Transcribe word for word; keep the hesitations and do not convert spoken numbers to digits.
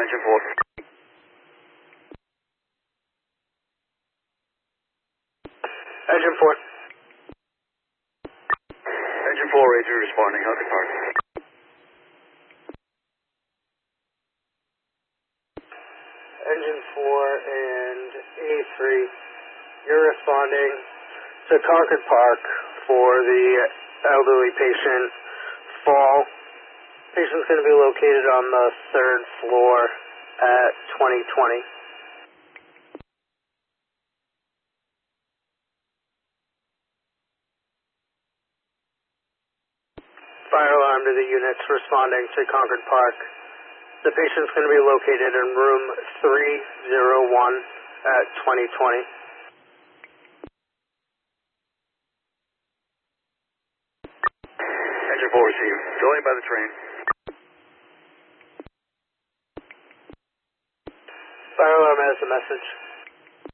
engine four. Engine four. Engine four, Ranger responding, Hunter Park. Engine four and A three, you're responding to Concord Park for the elderly patient fall. Patient's going to be located on the third floor at twenty twenty. Fire alarm to the units responding to Concord Park. The patient's going to be located in room three oh one at twenty twenty. Engine four received. Joined by the train. Fire alarm has the message.